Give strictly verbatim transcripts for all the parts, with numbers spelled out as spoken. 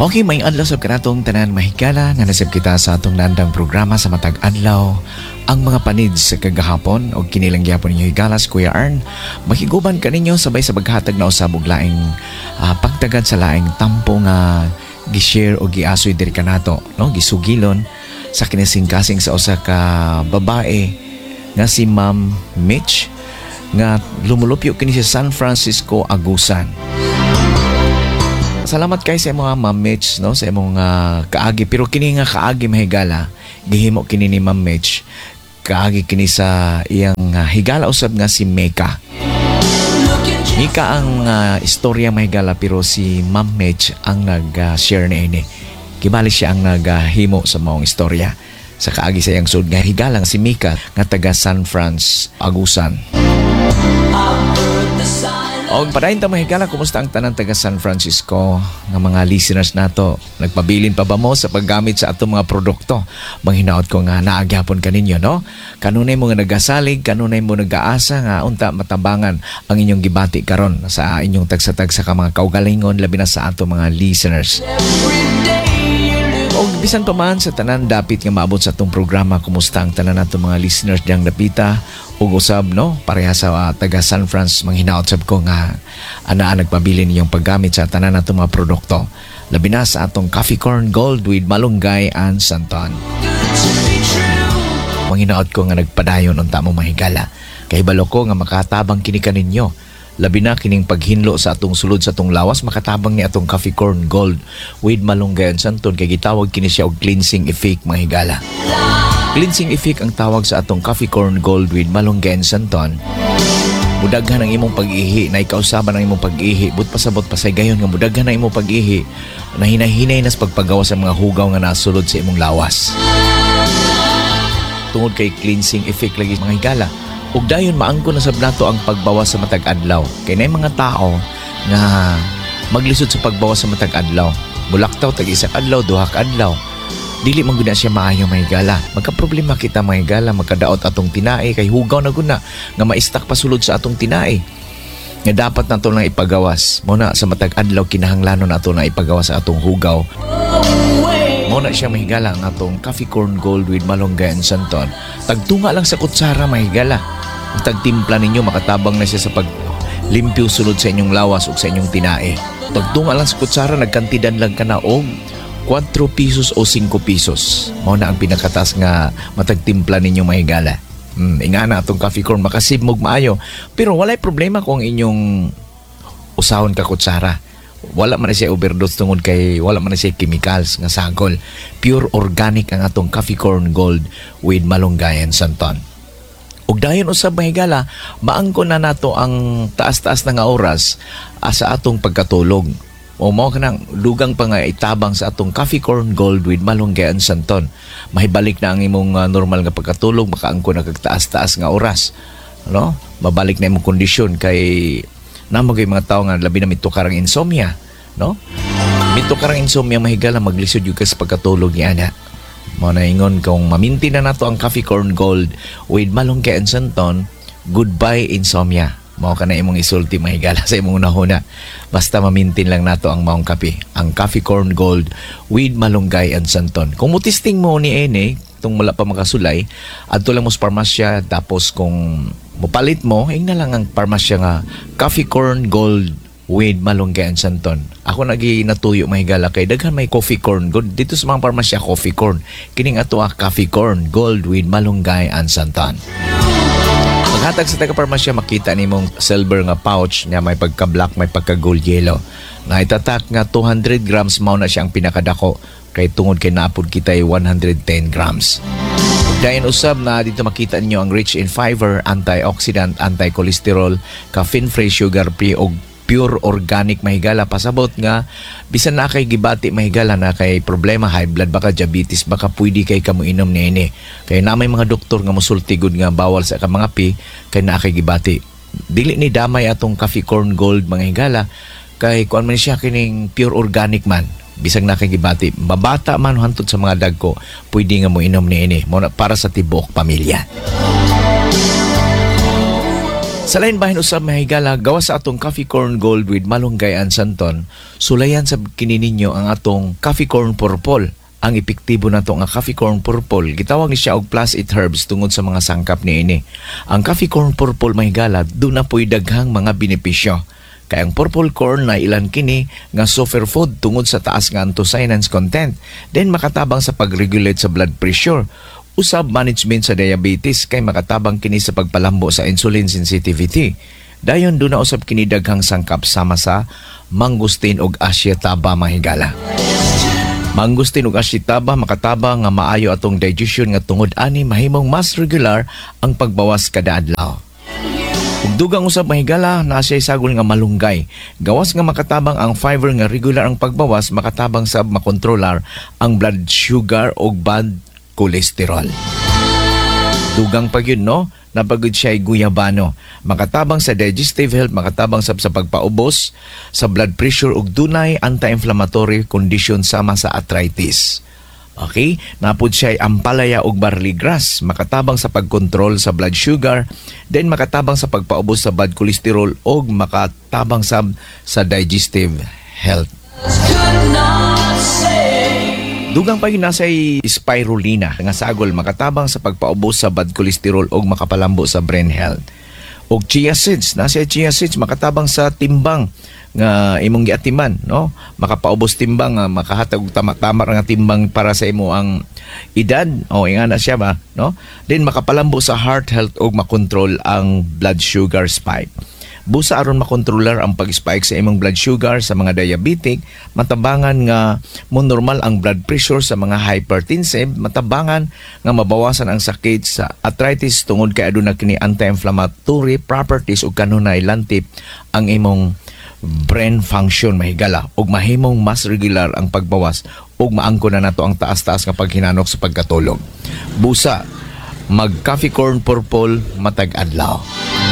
Okay, may adlaw sa kanatong tanan mahigala nga nasib kita sa atong nandang programa sa matag adlaw ang mga panid sa kagahapon o kinilang gyapon ninyo higalas Kuya Arn. Makiguban kaninyo sabay sa baghatag na usab og laing uh, pagtagad sa laing tampo nga gi-share o giasoy diri kanato, no? Gisugilon sa kinising-kasing sa usa ka babae nga si Ma'am Mitch nga lumulupyo kini sa San Francisco, Agusan. Salamat kay sa mga Ma'am Mitch, no, sa imong uh, kaagi, pero kini nga kaagi mahigala gihimo kini ni Ma'am Mitch kaagi kini sa iyang uh, higala usab nga si Meka. Meka ang uh, istorya mahigala, pero si Ma'am Mitch ang nag-share uh, ni ini. Kibali siya ang naghimo uh, sa maong istorya sa kaagi sa iyang sud nga higala si Meka nga taga San Francisco, Agusan. O padayon ta mahigala, kumusta ang tanang taga San Francisco nga mga listeners nato? Nagpabilin pa ba mo sa paggamit sa atong mga produkto? Manghinaot ko nga naagyapon kaninyo, no? Kanunay mo nga nagasalig, kanunay mo nagaasa nga unta matabangan ang inyong gibati karon sa inyong tagsa-tagsa ka mga kaugalingon, labi na sa atong mga listeners. O bisan pa man sa tanan dapit nga maabot sa atong programa, kumusta ang tanan natong mga listeners diyang dapita ug usab, no, pareha sa uh, taga San Francisco. Manghinaot sab ko nga anaa nagpabili niyong paggamit sa tanan natong mga produkto, labi na sa atong Coffee Corn Gold with Malunggay and Santon. Manghinaot ko nga nagpadayon unta mo mahigala kay balo ko nga makatabang kini kaninyo, labi na kining paghinlo sa atong sulod sa atong lawas, makatabang ni atong Coffee Corn Gold with Malunggay and Santon kay gitawag kini siya og cleansing effect mahigala. Cleansing effect ang tawag sa atong Coffee Corn Gold with Malunggay and Santon. Mudaghan ang imong pag-ihi, na ikausaban ang imong pag-ihi, but pasabot pasay gayon nga mudaghan ang imong pag-ihi, na hinahinay nas pagpagawa sa mga hugaw nga nasulod sa imong lawas. Tungod kay cleansing effect lagi mga higala, ug dayon maangko na sab nato ang pagbawas sa matag adlaw. Kay nay mga tao nga maglisod sa pagbawas sa matag adlaw, bulaktaw tag isa ka adlaw, duha ka adlaw, dili man gud na siya maayo mahigala. Magka-problema kita mahigala, magkadaot atong tinai kay hugaw na gud na nga ma-stack pasulod sa atong tinai nga dapat nato nang ipagawas. Mo na sa matag adlaw kinahanglanon nato na ipagawas sa atong hugaw. Mo na siya mahigala ang atong Coffee Corn Gold with Malunggay and Santon. Tagtunga lang sa kutsara mahigala. Ang tagtimpla ninyo, makatabang na siya sa pag limpyo sulod sa inyong lawas o sa inyong tinae. Tagtunga lang sa kutsara, nagkantidan lang ka na og four pesos o five pesos. Mao na ang pinakatas nga matagtimpla ninyo mahigala. Hmm, inga na atong coffee corn, makasibmog maayo. Pero walay problema kung inyong usahon ka kutsara. Wala man na siya overdose tungod kay wala man na siya chemicals nga sagol. Pure organic ang atong Coffee Corn Gold with Malunggay and Santon. Ug dayon usab mahigala, maangko na nato ang taas-taas na nga oras sa atong pagkatulog. O mao kanang dugang pa nga itabang sa atong Coffee Corn Gold with Malunggay and Santon. Mahibalik na ang imong uh, normal nga pagkatulog, makaangko na kag taas-taas nga oras, no? Mabalik na imong kondisyon kay namo kay mga tao nga labi na mito karang insomnia, no? Mito karang insomnia mahigala, maglisod yung kas pagkatulog niya na. Mo na ingon kung maminti na nato ang Coffee Corn Gold with Malunggay and Santon, goodbye insomnia. Mao ka na imong isulti mahigala sa imong unahuna. Basta mamintin lang nato ang maong kape, ang Coffee Corn Gold with Malunggay and Santon. Kung mutisting mo ni ene, itong wala pa makasulay, adto lang mo sa parmasya, tapos kung mupalit mo, ing na lang ang parmasya nga Coffee Corn Gold with Malunggay and Santon. Ako nagi natuyo mahigala kay daghan may Coffee Corn Gold dito sa mga parmasya, Coffee Corn. Kining ato ah Coffee Corn Gold with Malunggay and Santon. Paghatag sa taga-parmasya, makita ni mong silver nga pouch niya, may pagka-black, may pagka-gold yellow. Na itatak nga two hundred grams, mao na siyang pinakadako. Kay tungod kay naapod kita ay one hundred ten grams. Dayon usab na dito makita niyo ang rich in fiber, antioxidant, anti-cholesterol, caffeine-free, sugar-free o pure organic mahigala. Pasabot nga bisan na kay gibati mahigala na kay problema high blood baka diabetes baka pwede kay kamo inom niini. Kay na may mga doktor nga mosulti gud nga bawal sa ka mga pi kay na kay gibati. Dili ni damay atong Coffee Corn Gold mga higala kay kuan man siya kining pure organic man. Bisag na kay gibati, mabata man hantod sa mga dagko, pwede nga mo inom niini mo para sa tibuok pamilya. Sa lain bahin usab mahigala, gawas sa atong coffee corn gold with malunggay and santon, sulayan sa kini ninyo ang atong coffee corn purple. Ang epektibo nato nga coffee corn purple, gitawag ni siya og plus eight herbs tungod sa mga sangkap niini. Ang coffee corn purple mahigala, doon na po'y daghang mga benepisyo. Kaya ang purple corn na ilan kini nga superfood tungod sa taas nga anthocyanins content. Then makatabang sa pag-regulate sa blood pressure. Usab management sa diabetes kay makatabang kini sa pagpalambo sa insulin sensitivity. Dayon doon na usab kini daghang sangkap sama sa mangustin ug asyetaba mahigala. Mangustin ug asyetaba makatabang nga maayo atong digestion nga tungod ani mahimong mas regular ang pagbawas kada adlaw. Ug dugang usab mahigala na siya sagol nga malunggay. Gawas nga makatabang ang fiber nga regular ang pagbawas, makatabang sab makontrolar ang blood sugar ug bad cholesterol. Dugang pa yun, no? Napagod siya ay guyabano. Makatabang sa digestive health, makatabang sab sa pagpaubos, sa blood pressure ug dunay anti-inflammatory condition sama sa arthritis. Okay? Napod siya ay ampalaya ug barley grass, makatabang sa pagkontrol sa blood sugar, then makatabang sa pagpaubos sa bad cholesterol ug makatabang sab sa digestive health. Dugang pa yun nasa'y spirulina nga sagol makatabang sa pagpaubos sa bad cholesterol o makapalambo sa brain health. O chia seeds, nasa'y chia seeds makatabang sa timbang nga imong giatiman, no? Makapaubos timbang, nga makahatag og tama-tama nga timbang para sa imo ang edad. O nga na siya ba, no? Then makapalambo sa heart health o makontrol ang blood sugar spike. Busa aron makontrolar ang pag-spike sa imong blood sugar sa mga diabetic, matabangan nga mo normal ang blood pressure sa mga hypertensive, matabangan nga mabawasan ang sakit sa arthritis tungod kay aduna kini anti-inflammatory properties ug kanunay lantip ang imong brain function mahigala ug mahimong mas regular ang pagbawas ug maangko na nato ang taas-taas nga paghinanok sa pagkatulog. Busa mag coffee corn purple matag adlaw.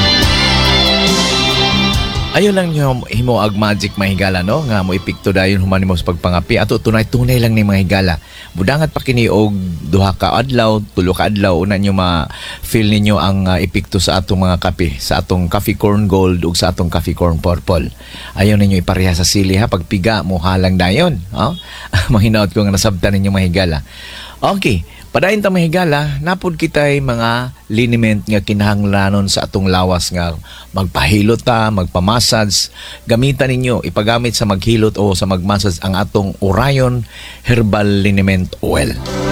Ayo lang nyo himo ag magic mahigala, no? Nga mo ipikto dayon human mo sa pagpangapi. Ato tunay-tunay lang ni mahigala. Budangat pa kini og duha ka adlaw, tulo ka adlaw una nyo ma-feel ninyo ang uh, epekto sa atong mga kape, sa atong coffee corn gold ug sa atong coffee corn purple. Ayaw ninyo ipareha sa sili ha, pagpiga mo halang dayon, ha? Mahinaot ko nga nasabtan ninyo mahigala. Okay. Padayon ta mahigala, napod kitay mga liniment nga kinahanglanon sa atong lawas nga magpahilot ta, magpamassage. Gamitan ninyo, ipagamit sa maghilot o sa magmassage ang atong Orion Herbal Liniment Oil.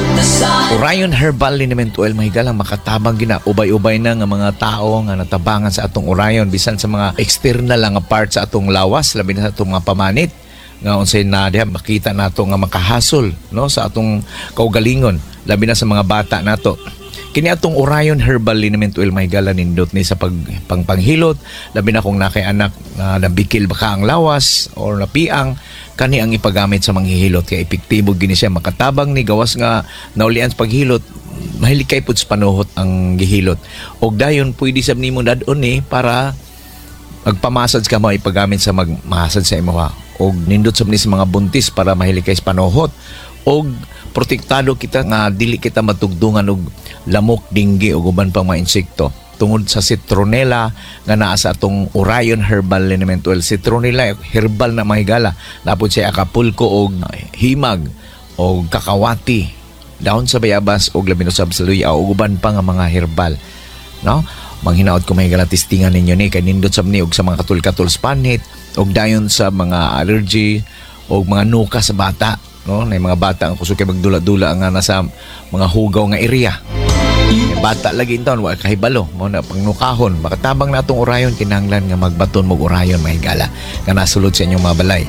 Orion Herbal Liniment Oil, mahigala, makatabang gina. Ubay-ubay na nga mga tao nga natabangan sa atong Orion, bisan sa mga external nga part sa atong lawas, labi na sa atong mga pamanit. Nga unsay na diha makita nato nga makahasol, no, sa atong kaugalingon, labi na sa mga bata nato. Kini atong Orion Herbal Liniment Oil mahigala nindot ni sa pag pangpanghilot, labi na kung nakay anak na uh, nabikil baka ang lawas or napiang, kani ang ipagamit sa manghihilot kay epektibo gini siya, makatabang ni gawas nga naulian sa paghilot, mahilikay pud sa panuhot ang gihilot. Og dayon pwede sab nimo dadon ni para magpamassage ka mo ipagamit sa magmassage sa imo ha. Og nindot sa sa mga buntis para mahilikay sa panuhot, og protektado kita nga dili kita matugdungan og lamok, dinggi ug uban pang mga insekto tungod sa citronella nga naa sa atong Orion Herbal Liniment Oil. Citronella herbal na mahigala, napod siya Acapulco og himag og kakawati, dahon sa bayabas og labi na sa luya ug uban pa nga mga herbal, no? Manghinaot ko mahigala testingan ninyo ni kay nindot sab ni og sa mga katul-katul sa panit og dayon sa mga allergy og mga nuka sa bata, no? Nay mga bata ang kusog kay magdula-dula nga nasa mga hugaw nga area. May bata lagi inton wa kahibalo mo na pangnukahon, makatabang na atong Orion, kinahanglan nga magbaton mo Orion mahigala nga nasulod sa inyong mga balay.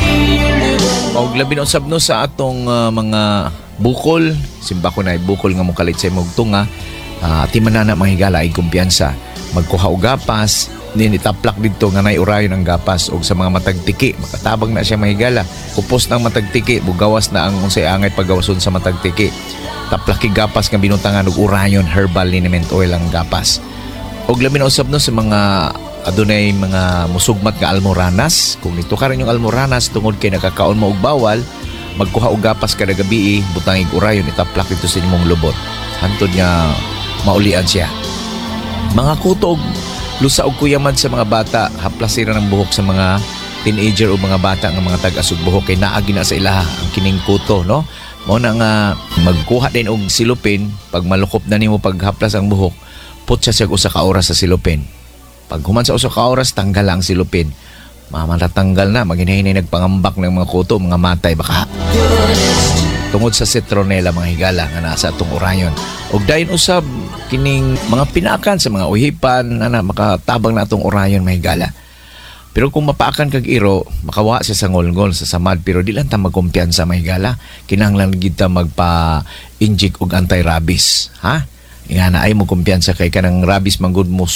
Og labi na usab no sa atong uh, mga bukol, simba ko na bukol nga mo kalit sa imong tunga. Uh, ati manana mahigala ay kumpiyansa, magkuha og gapas, din itaplak dito nga nay Orion ang gapas og sa mga matagtiki, makatabang na siya mahigala. Kupos ng matagtiki, bugawas na ang unsay angay pagawason sa matagtiki. Taplaki gapas nga binutangan og Orion Herbal Liniment Oil ang gapas. Og labi na usab no sa mga adunay mga musugmat nga almoranas, kung ito ka rin yung almoranas tungod kay nakakaon mo og bawal, magkuha og gapas kada gabi, butangig Orion, itaplak dito sa imong lubot. Hantod nga maulian siya. Mga kutog Lusa og kuyaman sa mga bata, haplasira ng buhok sa mga teenager o mga bata nga mga tag-asog buhok kay naagi na sa ilaha ang kining kuto, no? Mao na nga magkuha din og silupin, pag malukop na nimo paghaplas ang buhok, put siya sa usa ka oras sa silupin. Pag human sa usa ka oras, tanggal ang silupin. Mamatatanggal na, maghinay-hinay nagpangambak ng mga kuto, mga matay baka. Tungod sa citronella mga higala nga nasa atong orayon. Og dayon usab kining mga pinakan sa mga uhipan ana makatabang na atong orayon mga higala. Pero kung mapaakan kag iro, makawa siya sa ngolngol sa samad pero di lang ta magkumpiyansa mga higala. Kinahanglan gid ta magpa-inject og anti-rabies, ha? Nga na ay mo kumpiyansa kay kanang rabies manggod mo